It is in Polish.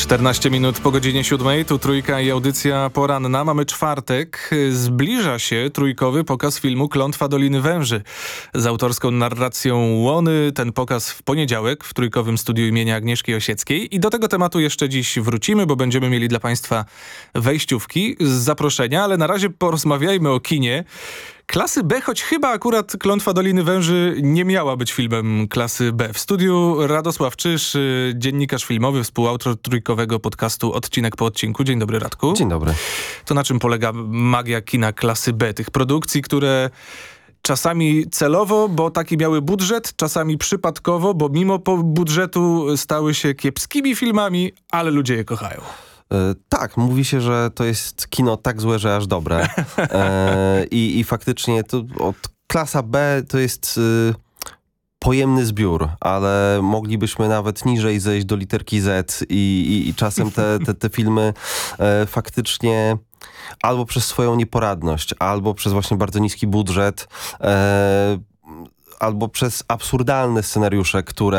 14 minut po godzinie 7, tu Trójka i audycja poranna. Mamy czwartek. Zbliża się trójkowy pokaz filmu Klątwa Doliny Węży z autorską narracją Łony. Ten pokaz w poniedziałek w Trójkowym Studiu imienia Agnieszki Osieckiej. I do tego tematu jeszcze dziś wrócimy, bo będziemy mieli dla Państwa wejściówki z zaproszenia, ale na razie porozmawiajmy o kinie klasy B, choć chyba akurat Klątwa Doliny Węży nie miała być filmem klasy B. W studiu Radosław Czyż, dziennikarz filmowy, współautor trójkowego podcastu Odcinek po odcinku. Dzień dobry, Radku. Dzień dobry. To na czym polega magia kina klasy B? Tych produkcji, które czasami celowo, bo taki miały budżet, czasami przypadkowo, bo mimo budżetu stały się kiepskimi filmami, ale ludzie je kochają. Tak, mówi się, że to jest kino tak złe, że aż dobre. I faktycznie to klasa B to jest pojemny zbiór, ale moglibyśmy nawet niżej zejść do literki Z i czasem te filmy faktycznie albo przez swoją nieporadność, albo przez właśnie bardzo niski budżet, albo przez absurdalne scenariusze, które